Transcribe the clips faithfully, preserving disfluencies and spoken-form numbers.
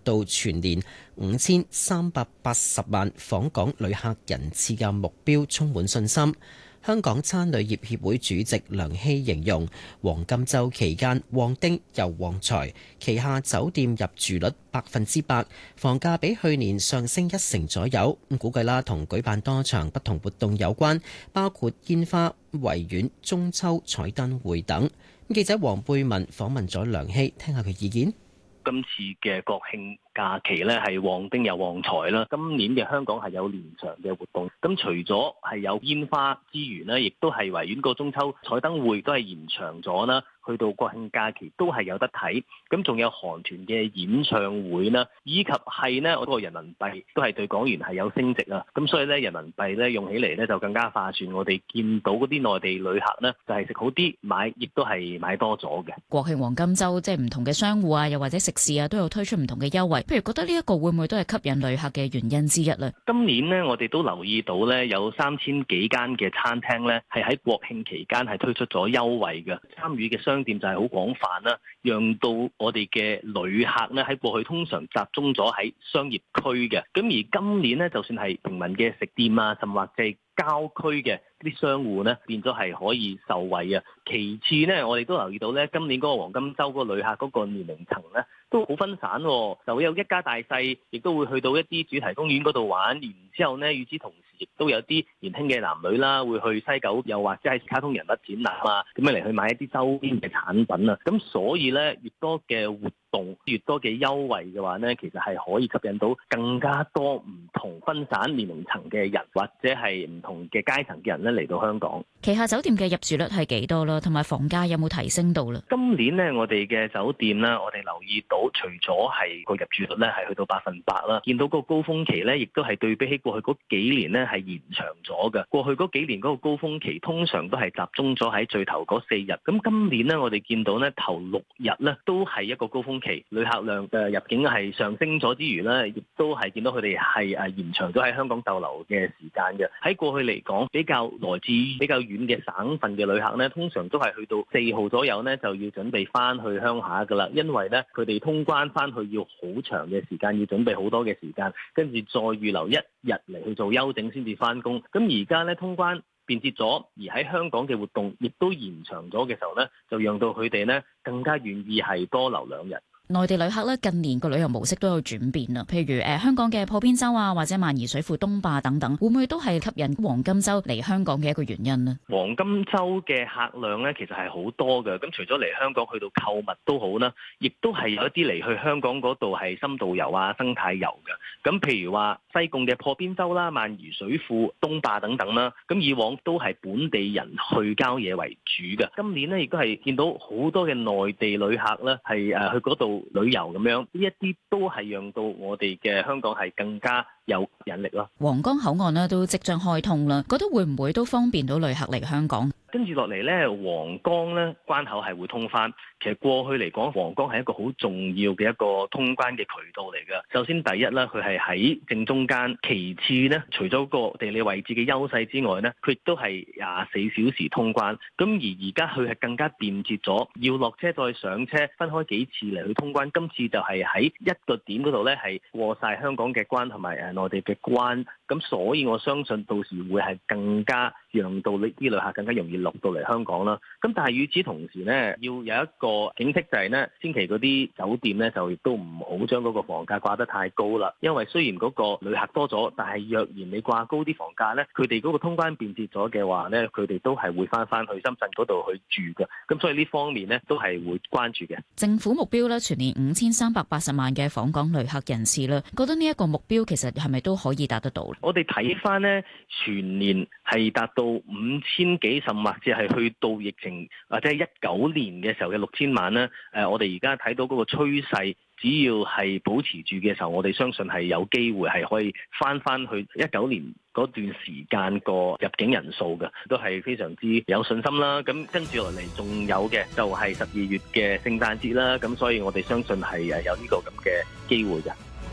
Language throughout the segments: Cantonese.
到全年五千三百八十萬訪港旅客人次嘅目標充滿信心。香港餐旅業協會主席梁希形容，黃金週期間旺丁又旺財，旗下酒店入住率百分之百，房價比去年上升一成左右。咁估計啦，同舉辦多場不同活動有關，包括煙花、維園、中秋彩燈會等。記者黃貝文訪問咗梁希，聽下佢意見。 今次嘅國慶假期咧係旺丁又旺財啦，今年嘅香港係有連場嘅活動，咁除咗係有煙花之餘呢，亦都係維園個中秋彩燈會都係延長咗啦，去到國慶假期都係有得睇，咁仲有韓團嘅演唱會啦，以及係呢嗰個人民幣都係對港元係有升值啊，咁所以咧人民幣咧用起嚟咧就更加划算，我哋見到嗰啲內地旅客呢，就係食好啲，買亦都係買多咗嘅。 國慶黃金週即係唔同嘅商戶啊，又或者食肆啊，都有推出唔同嘅優惠。譬如覺得呢一個會唔會都係吸引旅客嘅原因之一咧？ 今年呢，我哋都留意到咧，有三千幾間嘅餐廳咧，係喺國慶期間係推出咗優惠嘅。參與嘅商店就係好廣泛啦，讓到我哋嘅旅客咧喺過去通常集中咗喺商業區嘅。咁而今年呢，就算係平民嘅食店啊，甚或者係郊區嘅啲商戶咧，變咗係可以受惠啊。其次咧，我哋都留意到咧，今年嗰個黃金週嗰個旅客嗰個年齡層咧都好分散，就會有一家大細，亦都會去到一啲主題公園嗰度玩。然之後咧，與之同時，亦都有啲年輕嘅男女啦，會去西九，又或者係卡通人物展覽啊，咁樣嚟去買一啲周邊嘅產品啊。咁所以咧，越多嘅活動，越多嘅優惠嘅話咧，其實係可以吸引到更加多唔同分散年齡層嘅人，或者係唔同嘅階層嘅人咧嚟到香港。 旗下酒店嘅入住率係幾多啦？同埋房價有冇提升到啦？ 今年呢，我哋嘅酒店咧，我哋留意到，除咗係個入住率咧係去到百分百啦，見到個高峰期咧，亦都係對比起過去嗰幾年咧係延長咗嘅。過去嗰幾年嗰個高峰期通常都係集中咗喺最頭嗰四日，咁今年呢，我哋見到咧頭六日咧都係一個高峰期，旅客量嘅入境係上升咗之餘咧，亦都係見到佢哋係誒延長咗喺香港逗留嘅時間嘅。喺過去嚟講，比較來自比較遠嘅省份嘅旅客呢，通常都係去到四號左右呢，就要準備翻去鄉下噶啦，因為呢，佢哋通關翻去要好長嘅時間，要準備好多嘅時間，跟住再預留一日嚟去做休整先至翻工。咁而家呢，通關便捷咗，而喺香港嘅活動亦都延長咗嘅時候呢，就讓到佢哋呢更加願意係多留兩日。 內地旅客咧近年個旅遊模式都有轉變啦，譬如誒、呃、香港嘅破邊洲啊，或者萬宜水庫東壩等等，會唔會都係吸引黃金週嚟香港嘅一個原因呢？ 黃金週嘅客量咧，其實係好多嘅。咁除咗嚟香港去到購物都好啦，亦都係有一啲嚟去香港嗰度係深度遊啊、生態遊嘅。咁譬如話西貢嘅破邊洲啦、萬宜水庫東壩等等啦，咁以往都係本地人去郊野為主嘅。今年呢，亦都係見到好多嘅內地旅客咧，係誒去嗰度旅遊咁樣，呢一啲都係讓到我哋嘅香港係更加有吸引力咯。 皇崗口岸呢都即將開通啦，覺得會唔會都方便到旅客嚟香港？ 跟住落嚟咧，皇崗咧關口係會通返。其實過去嚟講，皇崗係一個好重要嘅一個通關嘅渠道嚟嘅。首先第一咧，佢係喺正中間；其次咧，除咗個地理位置嘅優勢之外咧，佢亦都係廿四小時通關。咁而而家佢係更加便捷咗，要落車再上車，分開幾次嚟去通關。今次就係喺一個點嗰度咧，係過晒香港嘅關同埋誒內地嘅關。咁所以我相信到時會係更加讓到呢啲旅客更加容易落到嚟香港啦。咁但係與此同時呢，要有一個警惕就係呢，千祈嗰啲酒店呢，就亦都唔好將嗰個房價掛得太高啦。因為雖然嗰個旅客多咗，但係若然你掛高啲房價呢，佢哋嗰個通關便捷咗嘅話呢，佢哋都係會翻翻去深圳嗰度去住嘅。咁所以呢方面呢，都係會關注嘅。 政府目標呢，全年五千三百八十萬嘅訪港旅客人次啦，覺得呢一個目標其實係咪都可以達得到？ 我哋睇翻呢，全年係達到五千幾，甚或者係去到疫情或者係一九年嘅時候嘅六千萬呢。誒，我哋而家睇到嗰個趨勢，只要係保持住嘅時候，我哋相信係有機會係可以翻翻去一九年嗰段時間個入境人數嘅，都係非常之有信心啦。咁跟住落嚟仲有嘅就係十二月嘅聖誕節啦。咁所以我哋相信係誒有呢個咁嘅機會嘅。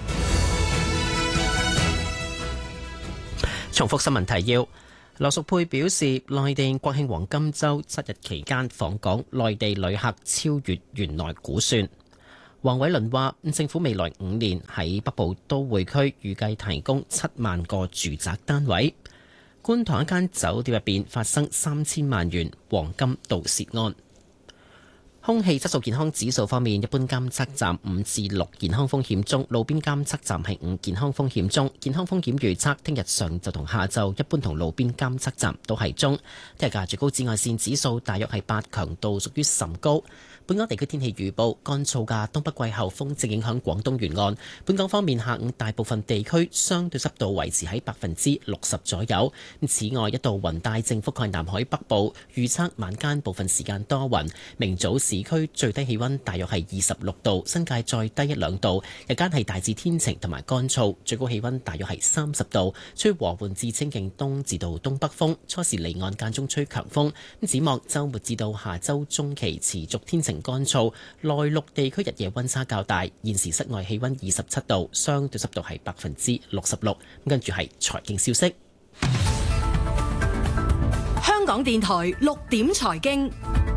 重複新聞提要，羅淑佩表示，內地國慶黃金週七日期間訪港內地旅客超越原來估算。 黃偉綸話：政府未來五年喺北部都會區預計提供七萬個住宅單位。觀塘一間酒店入邊發生三千萬元黃金盜竊案。空氣質素健康指數方面，一般監測站五至六，健康風險中；路邊監測站係五，健康風險中。健康風險預測，聽日上晝同下晝，一般同路邊監測站都係中。聽日嘅最高紫外線指數大約係八，強度屬於甚高。本港地區天氣預報，乾燥嘅東北季候風正影響廣東沿岸。本港方面，下午大部分地區相對濕度維持喺百分之六十左右。此外，一道雲帶正覆蓋南海北部，預測晚間部分時間多雲。明早市區最低氣溫大約係二十六度，新界再低一兩度。日間係大致天晴同埋乾燥，最高氣溫大約係三十度，吹和緩至清勁東至到東北風，初時離岸間中吹強風。展望週末至到下週中期持續天晴乾燥，內陸地區日夜溫差較大。現時室外氣溫二十七度，相對濕度係百分之六十六。跟住係財經消息。 香港電台六點財經，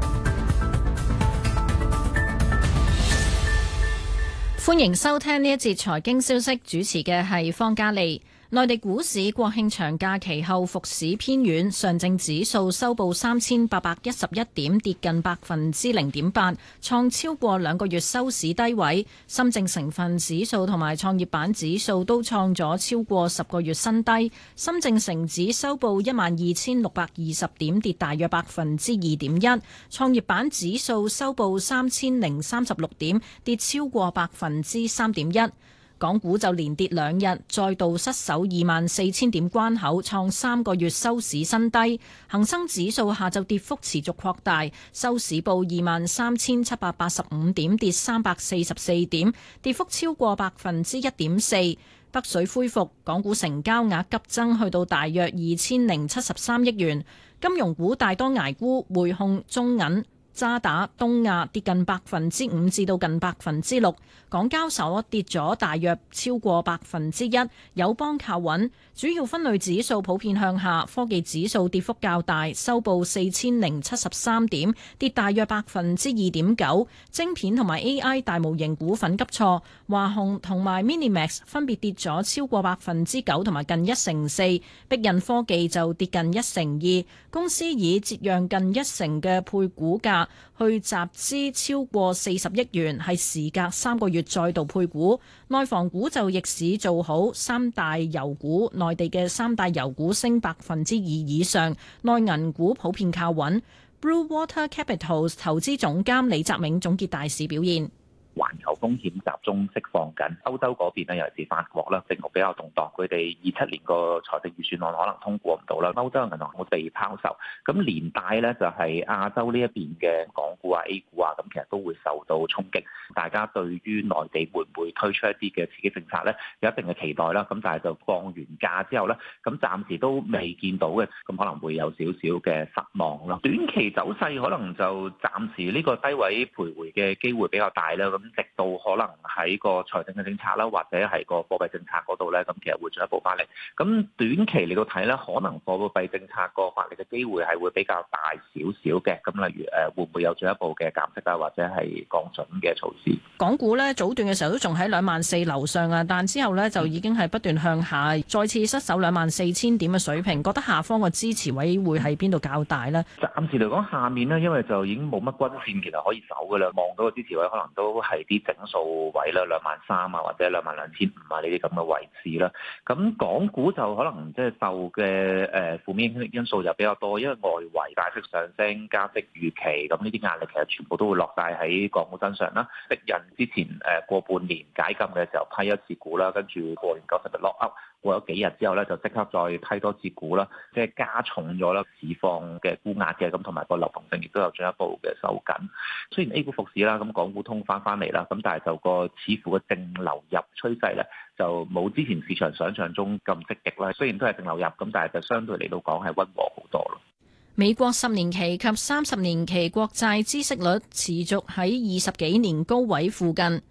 歡迎收聽呢一節財經消息，主持嘅係方嘉利。內地股市國慶長假期後復市偏軟，上證指數收報三千八百一十一點，跌近百分之零點八，創超過兩個月收市低位。深證成分指數同埋創業板指數都創咗超過十個月新低。深證成指收報一萬二千六百二十點，跌大約百分之二點一。創業板指數收報三千零三十六點，跌超過百分之三點一。港股就連跌兩日，再度失守二萬四千點關口，創三個月收市新低。恒生指數下晝跌幅持續擴大，收市報二萬三千七百八十五點，跌三百四十四點，跌幅超過百分之一點四。北水恢復，港股成交額急增，去到大約二千零七十三億元。金融股大多捱沽，匯控、中銀、渣打、東亞跌近百分之五至到近百分之六，港交所跌咗大約超過百分之一，友邦靠穩。主要分類指數普遍向下，科技指數跌幅較大，收報四千零七十三點，跌大約百分之二點九。晶片同埋 A I 大模型股份急挫，華虹同埋 Minimax 分別跌咗超過百分之九同埋近一成四，碧印科技就跌近一成二。公司以折讓近一成嘅配股價去集資超過四十億元，係時隔三個月再度配股。內房股就逆市做好，三大油股，內地嘅三大油股升百分之二以上，內銀股普遍靠穩。Blue Water Capital 投資總監李澤銘總結大市表現。 環球風險集中釋放緊，歐洲嗰邊咧，尤其是法國啦，政局比較動盪，佢哋二七年個財政預算案可能通過唔到啦，歐洲嘅銀行會被拋售，咁連帶咧就係亞洲呢一邊嘅港股啊、A 股啊，咁其實都會受到衝擊。大家對於內地會唔會推出一啲嘅刺激政策咧，有一定嘅期待啦。咁但係就放完假之後咧，咁暫時都未見到嘅，咁可能會有少少嘅失望咯。短期走勢可能就暫時呢個低位徘徊嘅機會比較大啦。咁直到可能喺個財政嘅政策啦，或者係個貨幣政策嗰度咧，咁其實會進一步發力。咁短期嚟到睇咧，可能貨幣政策個發力嘅機會係會比較大少少嘅。咁例如誒，會唔會有進一步嘅減息啊，或者係降準嘅措施？ 港股咧早段嘅時候都仲喺兩萬四樓上啊，但之後咧就已經係不斷向下，再次失守兩萬四千點嘅水平。覺得下方個支持位會喺邊度較大咧？ 暫時嚟講，下面咧，因為就已經冇乜均線，其實可以守噶啦。望到個支持位，可能都係啲整數位啦，兩萬三啊，或者兩萬兩千五啊呢啲咁嘅位置啦。咁港股就可能即係受嘅誒負面因素就比較多，因為外圍大息上升、加息預期，咁呢啲壓力其實全部都會落晒喺港股身上啦。逼人之前誒過半年解禁嘅時候批一次股啦，跟住過年九十日 lock up，過咗幾日之後咧就即刻再批多次股啦，即係加重咗啦市況嘅沽壓嘅，咁同埋個流動性亦都有進一步嘅收緊。雖然 A 股復市啦，咁港股通翻翻嚟啦，咁但係就個似乎嘅淨流入趨勢咧就冇之前市場想象中咁積極啦。雖然都係淨流入，咁但係就相對嚟到講係溫和好多咯。 美國十年期及三十年期國債孳息率持續喺二十幾年高位附近。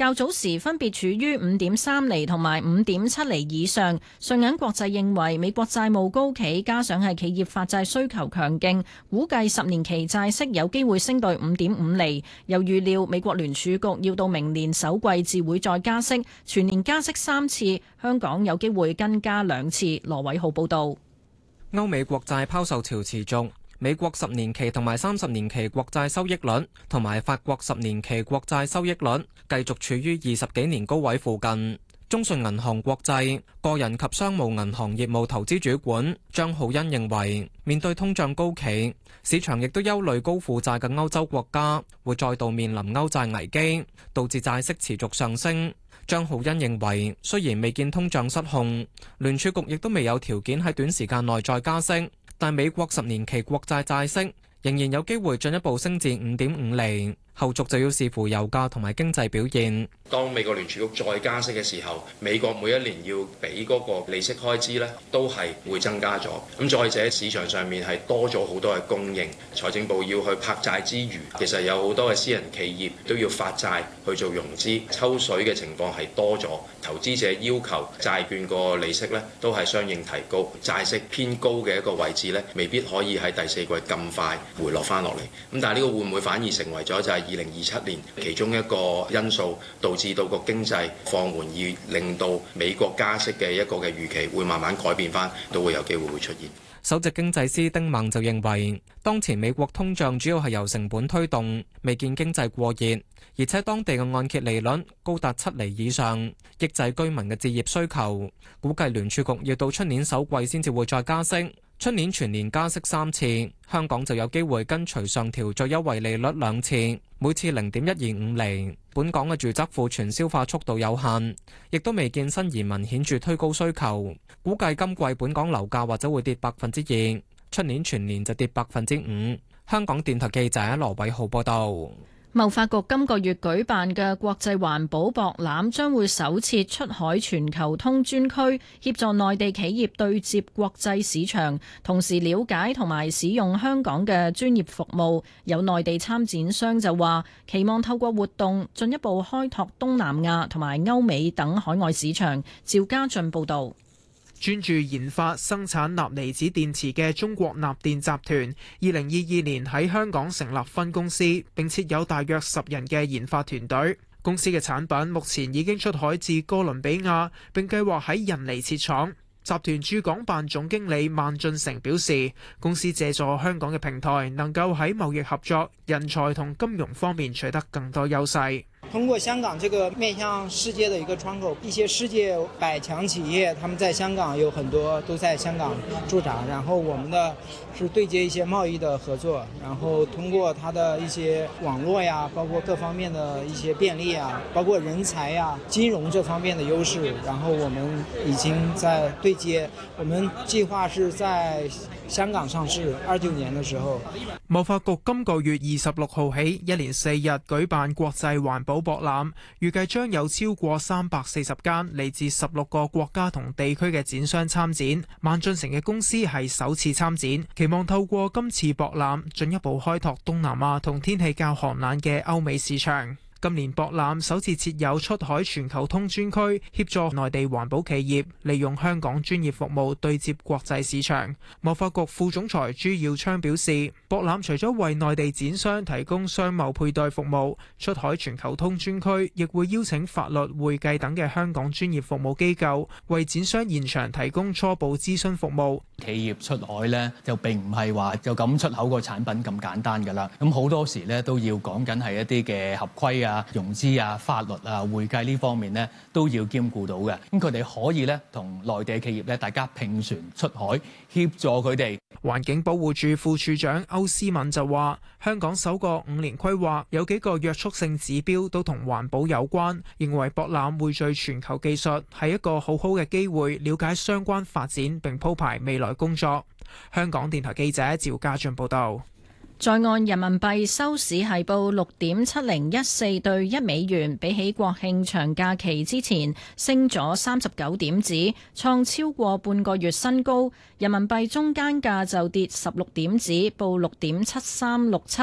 較早時分別處於五點三厘同埋五點七厘以上。瑞銀國際認為美國債務高企，加上係企業發債需求強勁，估計十年期債息有機會升到五點五厘。又預料美國聯儲局要到明年首季至會再加息，全年加息三次，香港有機會跟加兩次。羅偉浩報導。 歐美國債拋售潮持續。美國十年期同埋三十年期國債收益率同埋法國十年期國債收益率繼續處於二十幾年高位附近。中信銀行國際個人及商務銀行業務投資主管張浩恩認為，面對通脹高企，市場亦都憂慮高負債嘅歐洲國家會再度面臨歐債危機，導致債息持續上升。張浩恩認為，雖然未見通脹失控，聯儲局亦都未有條件喺短時間內再加息。但美國十年期國債債息仍然有機會進一步升至五點五厘，後續就要視乎油價同埋經濟表現。 當美國聯儲局再加息嘅時候，美國每一年要俾嗰個利息開支呢都係會增加咗。咁再者，市場上面係多咗好多嘅供應，財政部要去拍債之餘，其實有好多嘅私人企業都要發債去做融資，抽水嘅情況係多咗。投資者要求債券個利息呢都係相應提高，債息偏高嘅一個位置呢未必可以喺第四季咁快回落翻落嚟。咁但係呢個會唔會反而成為咗就係二零二七年其中一個因素，導致到個經濟放緩，而令到美國加息嘅一個嘅預期會慢慢改變翻，都會有機會會出現。 首席經濟師丁孟就認為，當前美國通脹主要係由成本推動，未見經濟過熱，而且當地嘅按揭利率高達七厘以上，抑制居民嘅置業需求。估計聯儲局要到出年首季先至會再加息，出年全年加息三次，香港就有機會跟隨上調最優惠利率兩次，每次零點一二五厘。本港嘅住宅庫存消化速度有限，亦都未見新移民顯著推高需求。估計今季本港樓價或者會跌百分之二，出年全年就跌百分之五。香港電台記者羅偉浩報道。 貿發局今個月舉辦嘅國際環保博覽將會首設出海全球通專區，協助內地企業對接國際市場，同時了解同埋使用香港嘅專業服務。有內地參展商就話，期望透過活動進一步開拓東南亞同埋歐美等海外市場。趙家俊報導。 專注研發生產鈉離子電池嘅中國鈉電集團，二零二二年喺香港成立分公司，並設有大約十人嘅研發團隊。公司嘅產品目前已經出海至哥倫比亞，並計劃喺印尼設廠。集團駐港辦總經理萬俊成表示，公司借助香港嘅平台，能夠喺貿易合作、人才同金融方面取得更多優勢。 通過香港這個面向世界的一個窗口，一些世界百強企業，他們在香港有很多都在香港駐紮，然後我們的是對接一些貿易的合作，然後通過它的一些網絡呀，包括各方面的一些便利啊，包括人才呀、金融這方面的優勢，然後我們已經在對接，我們計劃是在香港上市，二九年的時候。 貿發局今個月二十六號起，一連四日舉辦國際環保博覽，預計將有超過三百四十間嚟自十六個國家同地區嘅展商參展。萬俊成嘅公司係首次參展，期望透過今次博覽進一步開拓東南亞同天氣較寒冷嘅歐美市場。今年博覽首次設有出海全球通專區，協助內地環保企業利用香港專業服務對接國際市場。貿發局副總裁朱耀昌表示，博覽除咗為內地展商提供商貿配對服務，出海全球通專區亦會邀請法律、會計等嘅香港專業服務機構為展商現場提供初步諮詢服務。 企業出海呢，就並唔係話就咁出口個產品咁簡單㗎啦，咁好多時呢，都要講緊係一啲嘅合規啊、融資啊、法律啊、會計呢方面呢，都要兼顧到嘅。咁佢哋可以呢，同內地企業呢，大家併船出海，協助佢哋。 環境保護署副署長歐思敏就話，香港首個五年規劃有幾個約束性指標都同環保有關，認為博覽匯聚全球技術係一個好好嘅機會，了解相關發展並鋪排未來工作。香港電台記者趙家俊報道。 在岸人民幣收市係報六點七零一四對一美元，比起國慶長假期之前升咗三十九點子，創超過半個月新高。人民幣中間價就跌十六點子，報六點七三六七，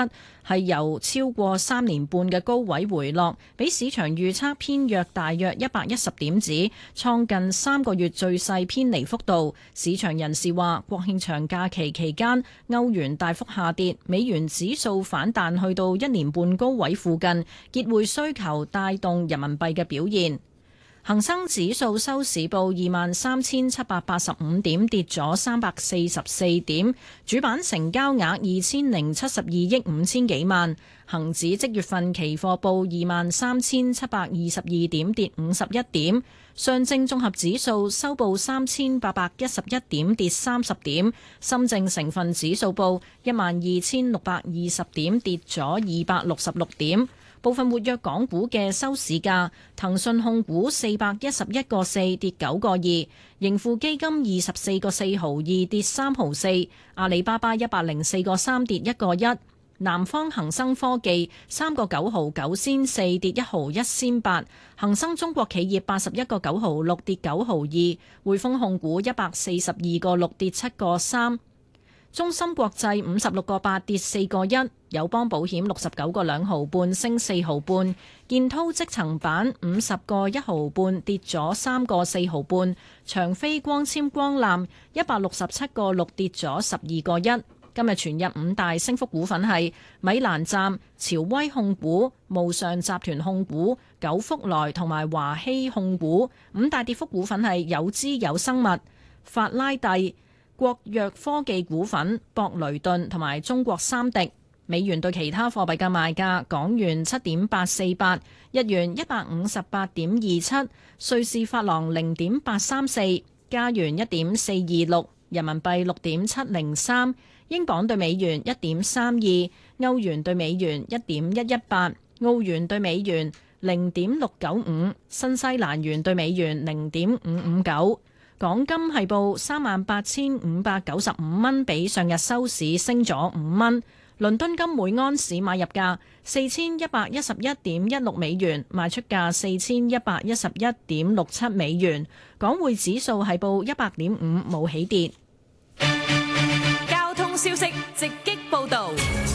係由超過三年半嘅高位回落，比市場預測偏弱大約一百一十點子，創近三個月最細偏離幅度。市場人士話，國慶長假期期間歐元大幅下跌，美元指數反彈去到一年半高位附近，結匯需求帶動人民幣嘅表現。恒生指數收市報二萬三千七百八十五點，跌咗三百四十四點，主板成交額二千零七十二億五千幾萬。恒指即月份期貨報二萬三千七百二十二點，跌五十一點。上證綜合指數收報三千八百一十一點，跌三十點。深證成分指數報一萬二千六百二十點，跌咗二百六十六點。部分活躍港股嘅收市價，騰訊控股四百一十一個四跌九個二，盈富基金二十四個四毫二跌三毫四，阿里巴巴一百零四個三跌一個一，南方恒生科技三個九毫九仙四跌一毫一仙八，恒生中國企業八十一個九毫六跌九毫二，匯豐控股一百四十二個六跌七個三。中芯國際五十六個八跌四個一，友邦保險六十九個兩毫半升四毫半，建滔積層板五十個一毫半跌咗三個四毫半，長飛光纖光纜一百六十七個六跌咗十二個一。今日全日五大升幅股份係米蘭站、朝威控股、慕尚集團控股、九福來同埋華希控股。五大跌幅股份係友資有生物、法拉第、國藥科技股份、博雷頓同埋中國三迪。美元對其他貨幣嘅賣價：港元七點八四八，日元一百五十八點二七，瑞士法郎零點八三四，加元一點四二六，人民幣六點七零三，英鎊對美元一點三二，歐元對美元一點一一八，澳元對美元零點六九五，新西蘭元對美元零點五五九。港金係報三萬八千五百九十五蚊，比上日收市升咗五蚊。倫敦金每安士買入價四千一百一十一點一六美元，賣出價四千一百一十一點六七美元。港匯指數係報一百點五，冇起跌。 交通消息直擊報導。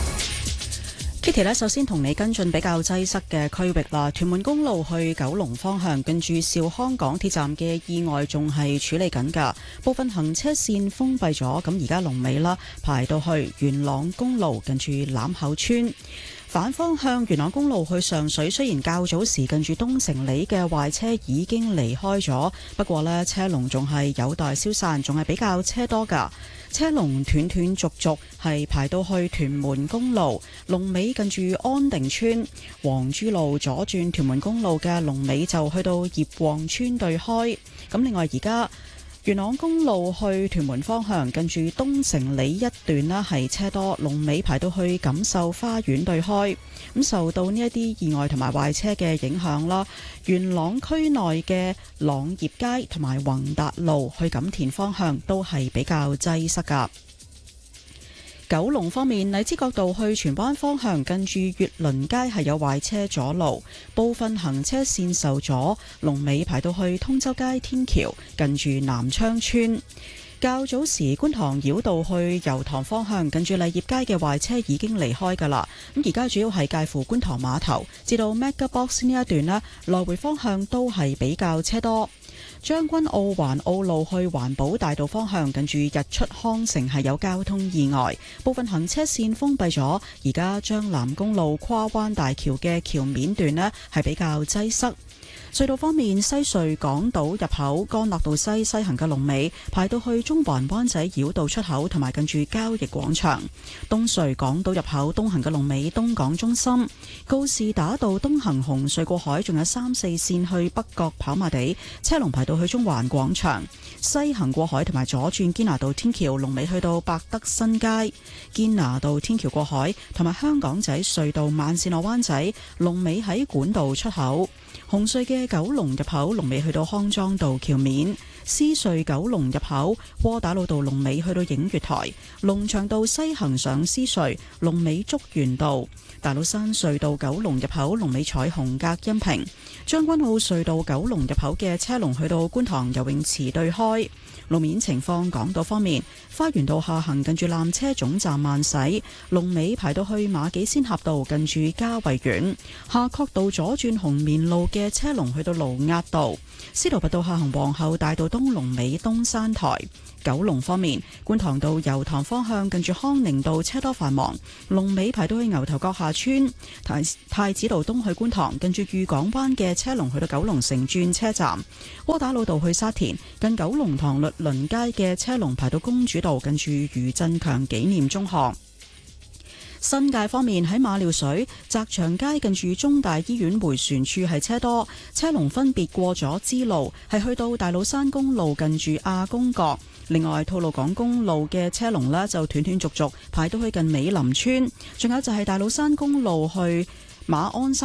Kitty 呢，首先同你跟進比較擠塞嘅區域啦。屯門公路去九龍方向，近住兆康港鐵站嘅意外仲係處理緊㗎，部分行車線封閉咗。咁而家龍尾啦，排到去元朗公路近住欖口村。反方向元朗公路去上水，雖然較早時近住東城里嘅壞車已經離開咗，不過呢車龍仲係有待消散，仲係比較車多㗎。車龍斷斷續續係排到去屯門公路龍尾近住安定村，黃珠路左轉屯門公路嘅龍尾就去到葉旺村對開。咁另外而家元朗公路去屯門方向近住東城里一段啦，係車多，龍尾排到去錦繡花園對開。咁受到呢一啲意外同埋壞車嘅影響啦，元朗區內嘅朗業街同埋宏達路去錦田方向都係比較擠塞噶。九龍方面，荔枝角道去荃灣方向近住月輪街係有壞車阻路，部分行車線受阻，龍尾排到去通州街天橋近住南昌村。較早時觀塘繞道去油塘方向近住麗業街嘅壞車已經離開㗎啦，咁而家主要係介乎觀塘碼頭至到 Mega Box 呢一段呢，來回方向都係比較車多。將軍澳環澳路去環保大道方向近住日出康城係有交通意外，部分行車線封閉咗，而家將南公路跨灣大橋嘅橋面段呢係比較擠塞。隧道方面，西隧港島入口干諾道西西行嘅龍尾排到去中環灣仔繞道出口同埋近住交易廣場。東隧港島入口東行嘅龍尾東港中心。告士打道東行紅隧過海仲有三四線去北角跑馬地，車龍排到去中環廣場。西行過海同埋左轉堅拿道天橋龍尾去到百德新街。堅拿道天橋過海同埋香港仔隧道慢線落灣仔龍尾喺管道出口。紅隧嘅九龍入口龍尾去到康莊道橋面， 獅隧九龍入口，窩打老道龍尾去到映月台，龍翔道西行上獅隧，龍尾竹園道。大老山隧道九龍入口龍尾彩虹隔音屏，將軍澳隧道九龍入口嘅車龍去到觀塘游泳池對開。路面情況，港島方面，花園道下行近住纜車總站慢駛，龍尾排到去馬己仙峽道近住嘉惠苑。夏慤道左轉紅棉路嘅車龍去到盧押道。司徒拔道下行皇后大道東龍尾東山台。九龍方面，觀塘道油塘方向近住康寧道車多繁忙，龍尾排到去牛頭角下村。太太子道東去觀塘近住裕港灣嘅車龍去到九龍城轉車站。窩打老道去沙田近九龍塘律倫街嘅車龍排到公主道近住余振強紀念中學。新界方面，喺馬料水澤祥街近住中大醫院迴旋處係車多，車龍分別過咗支路，係去到大老山公路近住亞公角。另外，吐露港公路嘅車龍呢就斷斷續續排到去近美林村，仲有就係大老山公路去馬鞍山